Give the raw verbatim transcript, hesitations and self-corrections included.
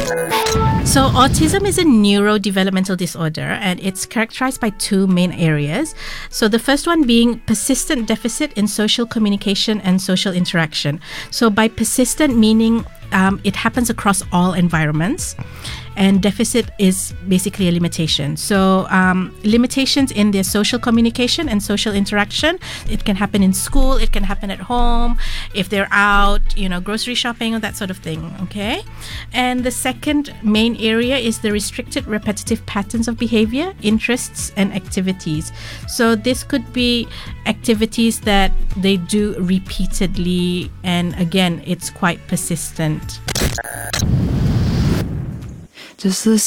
So autism is a neurodevelopmental disorder, and it's characterized by two main areas. So the first one being persistent deficit in social communication and social interaction. So by persistent meaning um, it happens across all environments, and deficit is basically a limitation. So um, limitations in their social communication and social interaction. It can happen in school, it can happen at home, if they're out, you know, grocery shopping or that sort of thing, okay? And the second main area is the restricted repetitive patterns of behavior, interests, and activities. So this could be activities that they do repeatedly, and again, it's quite persistent. 就是